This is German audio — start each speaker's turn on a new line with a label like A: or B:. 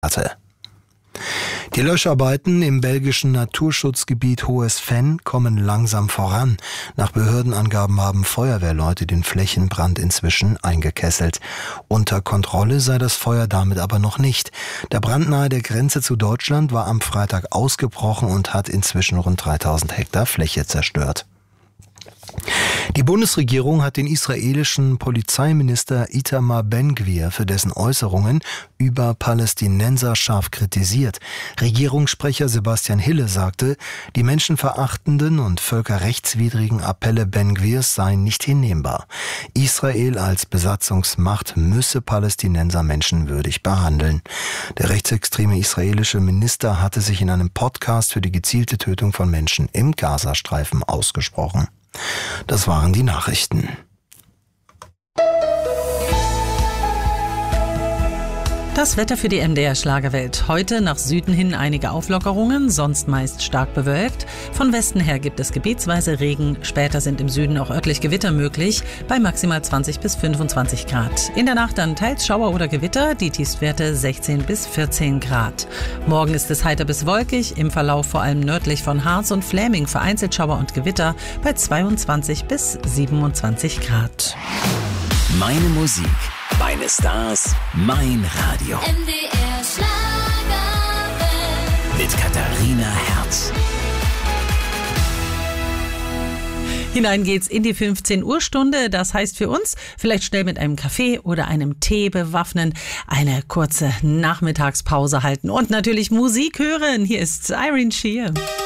A: hatte. Die Löscharbeiten im belgischen Naturschutzgebiet Hohes Venn kommen langsam voran. Nach Behördenangaben haben Feuerwehrleute den Flächenbrand inzwischen eingekesselt. Unter Kontrolle sei das Feuer damit aber noch nicht. Der Brand nahe der Grenze zu Deutschland war am Freitag ausgebrochen und hat inzwischen rund 3000 Hektar Fläche zerstört. Die Bundesregierung hat den israelischen Polizeiminister Itamar Ben-Gvir für dessen Äußerungen über Palästinenser scharf kritisiert. Regierungssprecher Sebastian Hille sagte, die menschenverachtenden und völkerrechtswidrigen Appelle Ben-Gvirs seien nicht hinnehmbar. Israel als Besatzungsmacht müsse Palästinenser menschenwürdig behandeln. Der rechtsextreme israelische Minister hatte sich in einem Podcast für die gezielte Tötung von Menschen im Gazastreifen ausgesprochen. Das waren die Nachrichten.
B: Das Wetter für die MDR Schlagerwelt. Heute nach Süden hin einige Auflockerungen, sonst meist stark bewölkt. Von Westen her gibt es gebietsweise Regen. Später sind im Süden auch örtlich Gewitter möglich, bei maximal 20 bis 25 Grad. In der Nacht dann teils Schauer oder Gewitter, die Tiefstwerte 16 bis 14 Grad. Morgen ist es heiter bis wolkig, im Verlauf vor allem nördlich von Harz und Fläming vereinzelt Schauer und Gewitter bei 22 bis 27 Grad.
C: Meine Musik, meine Stars, mein Radio.
D: MDR Schlagerwelt.
C: Mit Katharina Herz.
B: Hinein geht's in die 15 Uhr Stunde. Das heißt für uns, vielleicht schnell mit einem Kaffee oder einem Tee bewaffnen, eine kurze Nachmittagspause halten und natürlich Musik hören. Hier ist Irene Shear.